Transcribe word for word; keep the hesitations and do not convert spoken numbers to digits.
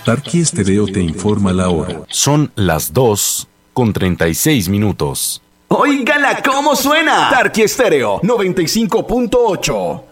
Tarqui Estéreo te informa la hora. Son las dos con treinta y seis minutos. ¡Óigala cómo suena! Tarqui Estéreo noventa y cinco punto ocho.